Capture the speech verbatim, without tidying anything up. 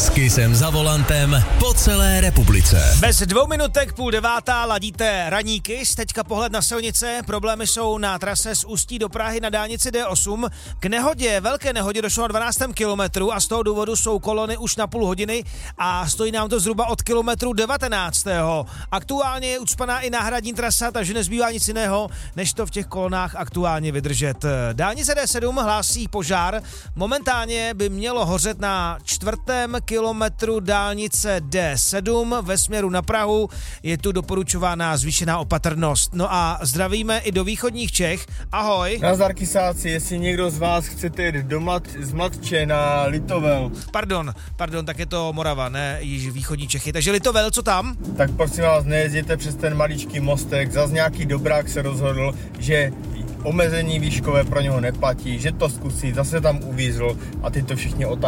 S Kissem za volantem po celé republice. Bez dvou minutek půl devátá ladíte ranní Kiss. Teďka pohled na silnice. Problémy jsou na trase z Ústí do Prahy na dálnici D osm. K nehodě, velké nehodě došlo na dvanáctém kilometru a z toho důvodu jsou kolony už na půl hodiny a stojí nám to zhruba od kilometru devatenáctého. Aktuálně je ucpaná i náhradní trasa, takže nezbývá nic jiného, než to v těch kolonách aktuálně vydržet. Dálnice D sedm hlásí požár. Momentálně by mělo hořet na čtvrtém kilometru dálnice D sedm ve směru na Prahu. Je tu doporučována zvýšená opatrnost. No a zdravíme i do východních Čech. Ahoj. Nazdar kysáci, jestli někdo z vás chcete jít do Mlat, z Mladče na Litovel. Pardon, pardon, tak je to Morava, ne již východní Čechy. Takže Litovel, co tam? Tak prosím vás, nejezděte přes ten maličký mostek. Zas nějaký dobrák se rozhodl, že omezení výškové pro něho neplatí, že to zkusí, zase tam uvízl a ty to všichni otáčí.